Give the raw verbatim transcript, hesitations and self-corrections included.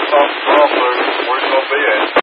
off the ball, where, where you going to be at?